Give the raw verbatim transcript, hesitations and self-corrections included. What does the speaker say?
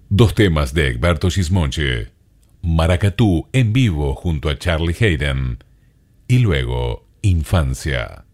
Dos temas de Egberto Gismonti, Maracatú en vivo junto a Charlie Hayden y luego Infancia.